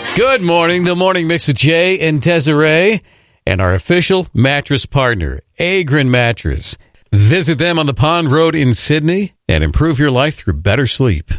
Good morning. The Morning Mix with Jay and Desiree and our official mattress partner, Agrin Mattress. Visit them on the Pond Road in Sydney and improve your life through better sleep.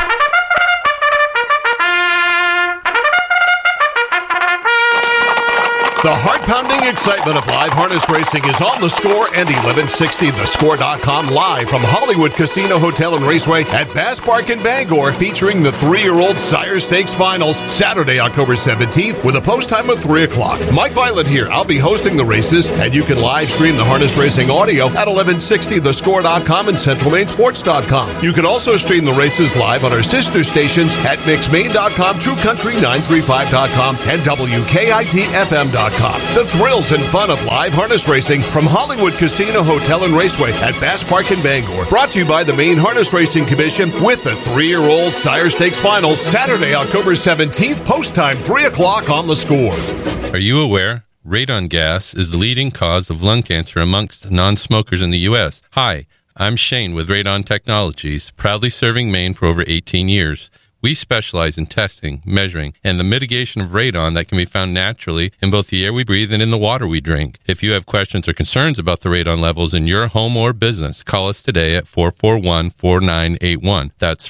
The heart-pounding excitement of live harness racing is on The Score and 1160thescore.com live from Hollywood Casino Hotel and Raceway at Bass Park in Bangor, featuring the 3-year-old Sire Stakes Finals Saturday, October 17th with a post time of 3 o'clock. Mike Violet here. I'll be hosting the races, and you can live stream the harness racing audio at 1160thescore.com and centralmainsports.com. You can also stream the races live on our sister stations at mixmain.com, TrueCountry935.com, and WKIT-FM.com. The thrills and fun of live harness racing from Hollywood Casino Hotel and Raceway at Bass Park in Bangor. Brought to you by the Maine Harness Racing Commission with the 3-year-old Sire Stakes Finals Saturday, October 17th, post time 3 o'clock on The Score. Are you aware? Radon gas is the leading cause of lung cancer amongst non-smokers in the U.S. Hi, I'm Shane with Radon Technologies, proudly serving Maine for over 18 years. We specialize in testing, measuring, and the mitigation of radon that can be found naturally in both the air we breathe and in the water we drink. If you have questions or concerns about the radon levels in your home or business, call us today at 441-4981. That's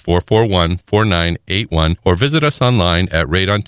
441-4981, or visit us online at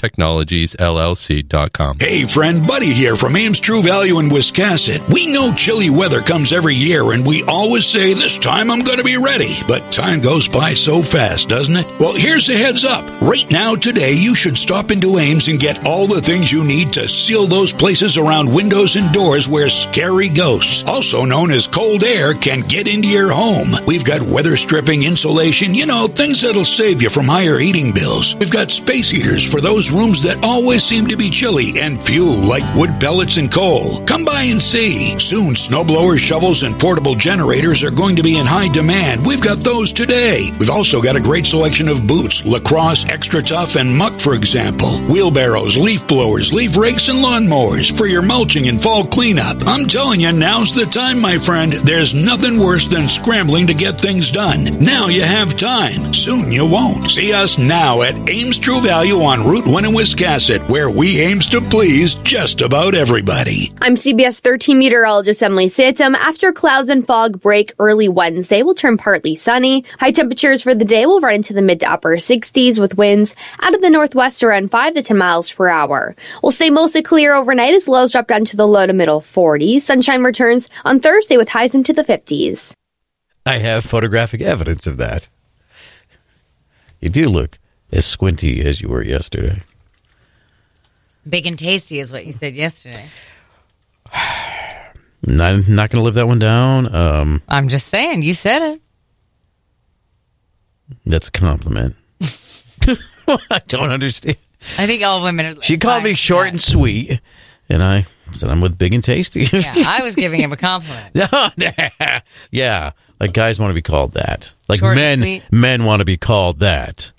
radontechnologiesllc.com. Hey friend, Buddy here from Ames True Value in Wiscasset. We know chilly weather comes every year, and we always say, this time I'm going to be ready. But time goes by so fast, doesn't it? Well, here's a heads up. Right now, today, you should stop into Ames and get all the things you need to seal those places around windows and doors where scary ghosts, also known as cold air, can get into your home. We've got weather stripping, insulation, things that'll save you from higher heating bills. We've got space heaters for those rooms that always seem to be chilly, and fuel like wood pellets and coal. Come by and see. Soon, snowblowers, shovels, and portable generators are going to be in high demand. We've got those today. We've also got a great selection of boots, Lacrosse, Extra Tough, and Muck, for example. Wheelbarrows, leaf blowers, leaf rakes, and lawnmowers for your mulching and fall cleanup. I'm telling you, now's the time, my friend. There's nothing worse than scrambling to get things done. Now you have time. Soon you won't. See us now at Ames True Value on Route 1 in Wiscasset, where we aims to please just about everybody. I'm CBS 13 meteorologist Emily Satum. After clouds and fog break early Wednesday, will turn partly sunny. High temperatures for the day will run into the mid to upper 60s with winds out of the northwest around 5 to 10 miles per hour. We'll stay mostly clear overnight as lows drop down to the low to middle 40s. Sunshine returns on Thursday with highs into the 50s. I have photographic evidence of that. You do look as squinty as you were yesterday. Big and tasty is what you said yesterday. Not going to live that one down. I'm just saying, you said it. That's a compliment. I don't understand. I think all women are. She called me short and sweet, and I said I'm with big and tasty. Yeah, I was giving him a compliment. Yeah, like guys want to be called that. Like Short men want to be called that.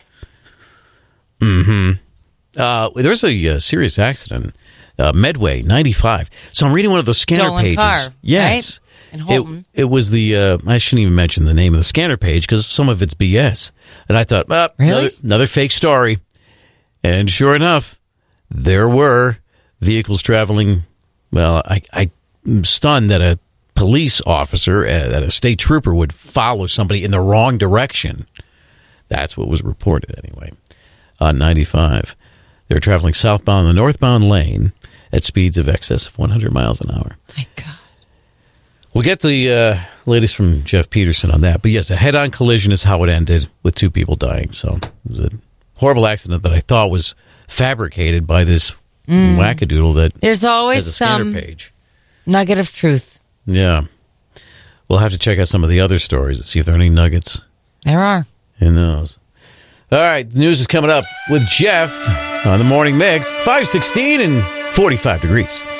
There's a serious accident, Medway 95. So I'm reading one of those scanner Stolen pages. Car, yes. Right? In Holton. It was the, I shouldn't even mention the name of the scanner page because some of it's BS. And I thought, really? another fake story. And sure enough, there were vehicles traveling. Well, I'm stunned that a police officer, that a state trooper would follow somebody in the wrong direction. That's what was reported anyway. On 95. They were traveling southbound in the northbound lane at speeds of excess of 100 miles an hour. My God. We'll get the latest from Jeff Peterson on that. But yes, a head-on collision is how it ended, with 2 people dying. So it was a horrible accident that I thought was fabricated by this wackadoodle that there's always has a scanner some page. Nugget of truth. Yeah. We'll have to check out some of the other stories and see if there are any nuggets. There are. In those. All right, the news is coming up with Jeff on the Morning Mix, 5:16 and 45 degrees.